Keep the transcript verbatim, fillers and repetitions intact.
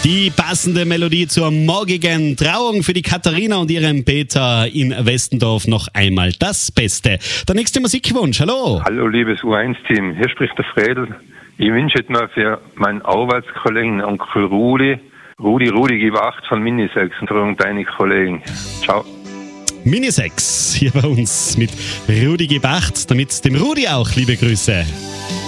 Die passende Melodie zur morgigen Trauung für die Katharina und ihren Peter in Westendorf. Noch einmal das Beste. Der nächste Musikwunsch, hallo. Hallo liebes U eins Team, hier spricht der Fredel. Ich wünsche jetzt mal für meinen Arbeitskollegen Onkel Rudi, Rudi, Rudi, gib acht von Minisex und deine Kollegen. Ciao. Minisex hier bei uns mit Rudi Gebacht, damit dem Rudi auch liebe Grüße.